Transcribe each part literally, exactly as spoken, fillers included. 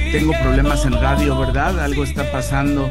tengo problemas en radio, ¿verdad? Algo está pasando.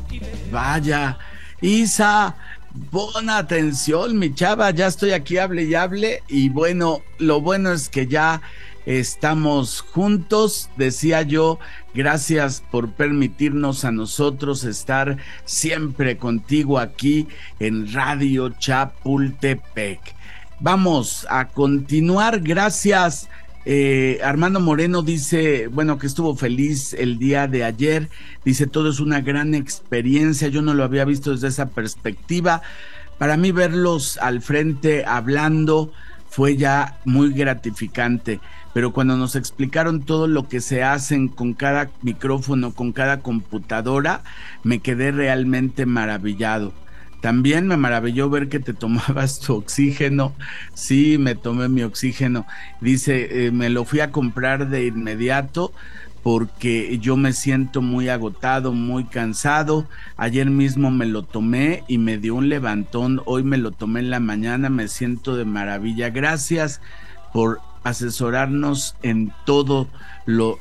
Vaya, Isa, pon atención, mi chava, ya estoy aquí, hable y hable, y bueno, lo bueno es que ya estamos juntos, decía yo, gracias por permitirnos a nosotros estar siempre contigo aquí en Radio Chapultepec. Vamos a continuar, gracias. Eh, Armando Moreno dice, bueno, que estuvo feliz el día de ayer, dice, todo es una gran experiencia, yo no lo había visto desde esa perspectiva, para mí verlos al frente hablando fue ya muy gratificante, pero cuando nos explicaron todo lo que se hacen con cada micrófono, con cada computadora, me quedé realmente maravillado. También me maravilló ver que te tomabas tu oxígeno. Sí, me tomé mi oxígeno. Dice, eh, me lo fui a comprar de inmediato porque yo me siento muy agotado, muy cansado. Ayer mismo me lo tomé y me dio un levantón. Hoy me lo tomé en la mañana, me siento de maravilla. Gracias por asesorarnos en todo lo,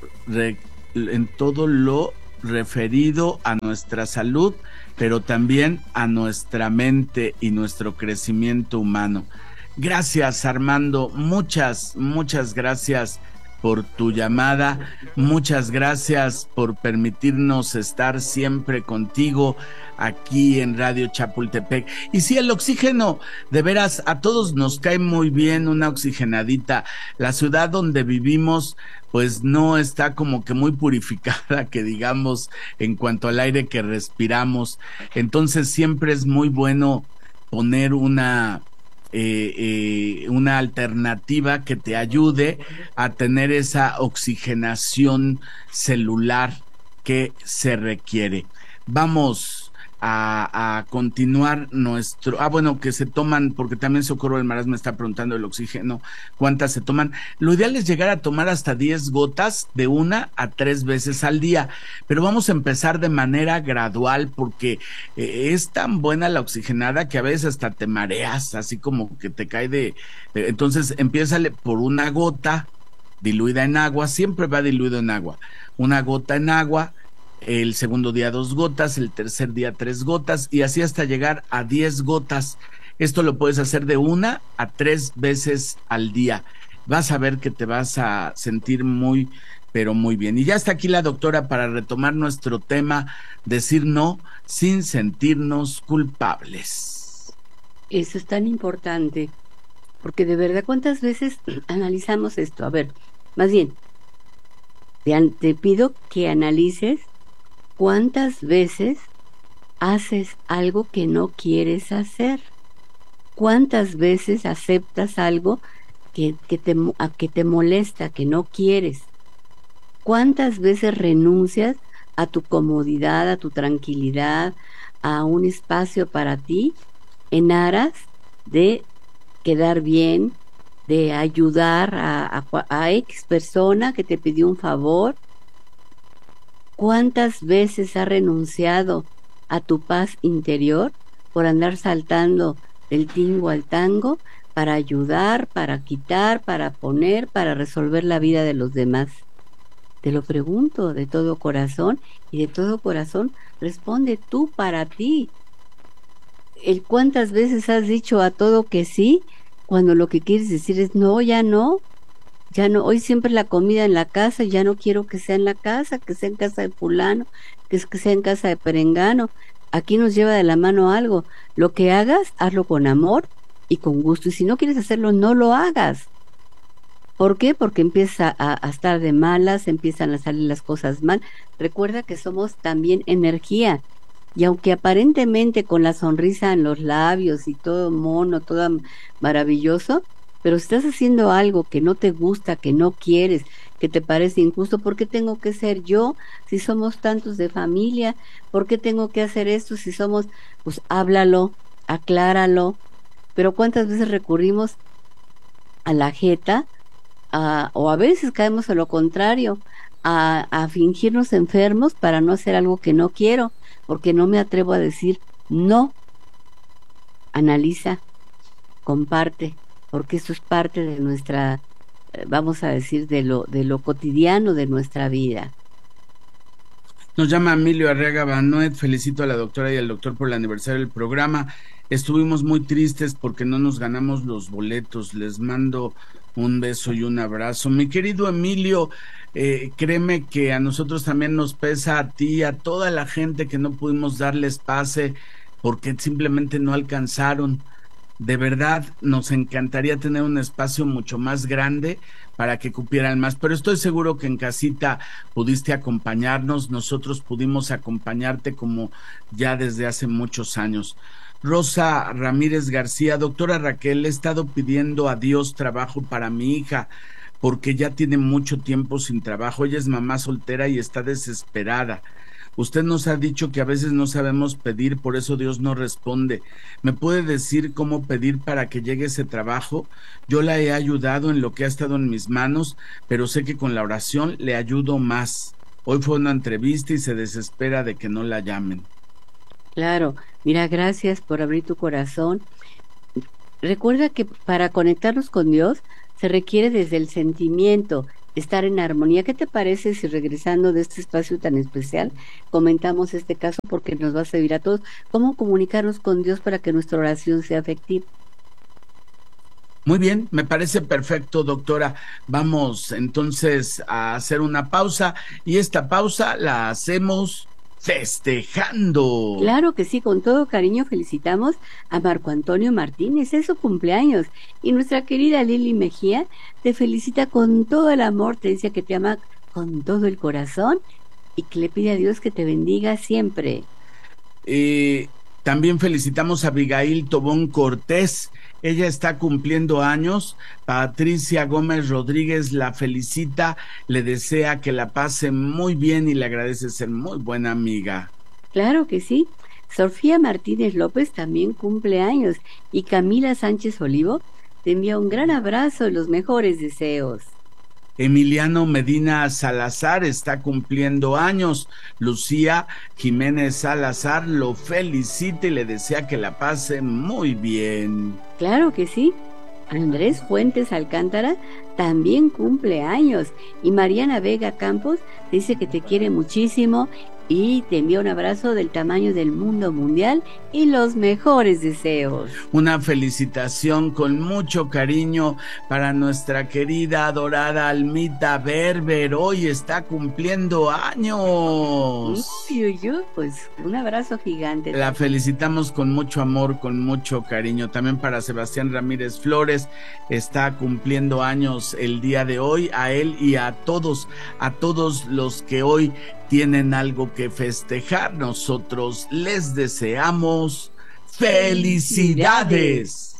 en todo lo referido a nuestra salud, pero también a nuestra mente y nuestro crecimiento humano. Gracias, Armando, muchas, muchas gracias por tu llamada, muchas gracias por permitirnos estar siempre contigo aquí en Radio Chapultepec. Y sí, el oxígeno, de veras, a todos nos cae muy bien una oxigenadita. La ciudad donde vivimos pues no está como que muy purificada, que digamos, en cuanto al aire que respiramos. Entonces siempre es muy bueno poner una, eh, eh, una alternativa que te ayude a tener esa oxigenación celular que se requiere. Vamos A, a continuar nuestro, ah bueno, que se toman, porque también Socorro del Maraz me está preguntando el oxígeno, ¿cuántas se toman? Lo ideal es llegar a tomar hasta diez gotas de una a tres veces al día, pero vamos a empezar de manera gradual porque eh, es tan buena la oxigenada que a veces hasta te mareas, así como que te cae de, de entonces empiézale por una gota diluida en agua, siempre va diluido en agua, una gota en agua, el segundo día dos gotas, el tercer día tres gotas y así hasta llegar a diez gotas. Esto lo puedes hacer de una a tres veces al día. Vas a ver que te vas a sentir muy, pero muy bien. Y ya está aquí la doctora para retomar nuestro tema, decir no sin sentirnos culpables. Eso es tan importante, porque de verdad, ¿cuántas veces analizamos esto? A ver, más bien, te, te pido que analices ¿cuántas veces haces algo que no quieres hacer? ¿Cuántas veces aceptas algo que, que, te, a, que te molesta, que no quieres? ¿Cuántas veces renuncias a tu comodidad, a tu tranquilidad, a un espacio para ti en aras de quedar bien, de ayudar a, a, a X persona que te pidió un favor? ¿Cuántas veces has renunciado a tu paz interior por andar saltando del tingo al tango para ayudar, para quitar, para poner, para resolver la vida de los demás? Te lo pregunto de todo corazón y de todo corazón responde tú para ti. El ¿cuántas veces has dicho a todo que sí cuando lo que quieres decir es no, ya no? Ya no, hoy siempre la comida en la casa, ya no quiero que sea en la casa, que sea en casa de fulano, que, es que sea en casa de perengano. Aquí nos lleva de la mano algo. Lo que hagas, hazlo con amor y con gusto. Y si no quieres hacerlo, no lo hagas. ¿Por qué? Porque empieza a, a estar de malas, empiezan a salir las cosas mal. Recuerda que somos también energía. Y aunque aparentemente con la sonrisa en los labios y todo mono, todo maravilloso, pero si estás haciendo algo que no te gusta, que no quieres, que te parece injusto, ¿por qué tengo que ser yo si somos tantos de familia? ¿Por qué tengo que hacer esto si somos? Pues háblalo, acláralo. Pero ¿cuántas veces recurrimos a la jeta? A, o a veces caemos a lo contrario, a, a fingirnos enfermos para no hacer algo que no quiero, porque no me atrevo a decir no. Analiza, comparte, porque eso es parte de nuestra, vamos a decir, de lo, de lo cotidiano de nuestra vida. Nos llama Emilio Arriaga Banoet, felicito a la doctora y al doctor por el aniversario del programa. Estuvimos muy tristes porque no nos ganamos los boletos. Les mando un beso y un abrazo. Mi querido Emilio, eh, créeme que a nosotros también nos pesa, a ti, a toda la gente que no pudimos darles pase porque simplemente no alcanzaron. De verdad, nos encantaría tener un espacio mucho más grande para que cupieran más, pero estoy seguro que en casita pudiste acompañarnos, nosotros pudimos acompañarte como ya desde hace muchos años. Rosa Ramírez García, doctora Raquel, he estado pidiendo a Dios trabajo para mi hija porque ya tiene mucho tiempo sin trabajo, ella es mamá soltera y está desesperada. Usted nos ha dicho que a veces no sabemos pedir, por eso Dios no responde. ¿Me puede decir cómo pedir para que llegue ese trabajo? Yo la he ayudado en lo que ha estado en mis manos, pero sé que con la oración le ayudo más. Hoy fue una entrevista y se desespera de que no la llamen. Claro, mira, gracias por abrir tu corazón. Recuerda que para conectarnos con Dios se requiere desde el sentimiento, estar en armonía. ¿Qué te parece si regresando de este espacio tan especial comentamos este caso porque nos va a servir a todos? ¿Cómo comunicarnos con Dios para que nuestra oración sea efectiva? Muy bien, me parece perfecto, doctora. Vamos entonces a hacer una pausa y esta pausa la hacemos festejando. Claro que sí, con todo cariño felicitamos a Marco Antonio Martínez, es su cumpleaños, y nuestra querida Lili Mejía te felicita con todo el amor, te dice que te ama con todo el corazón y que le pide a Dios que te bendiga siempre. Eh, también felicitamos a Abigail Tobón Cortés, ella está cumpliendo años. Patricia Gómez Rodríguez la felicita, le desea que la pase muy bien y le agradece ser muy buena amiga. Claro que sí. Sofía Martínez López también cumple años y Camila Sánchez Olivo te envía un gran abrazo y los mejores deseos. Emiliano Medina Salazar está cumpliendo años. Lucía Jiménez Salazar lo felicita y le desea que la pase muy bien. Claro que sí. Andrés Fuentes Alcántara también cumple años y Mariana Vega Campos dice que te quiere muchísimo y te envía un abrazo del tamaño del mundo mundial y los mejores deseos. Una felicitación con mucho cariño para nuestra querida adorada Almita Berber, hoy está cumpliendo años. Uy, uy, uy, pues un abrazo gigante. La felicitamos con mucho amor, con mucho cariño. También para Sebastián Ramírez Flores, está cumpliendo años el día de hoy, a él y a todos, a todos los que hoy tienen algo que festejar. Nosotros les deseamos felicidades.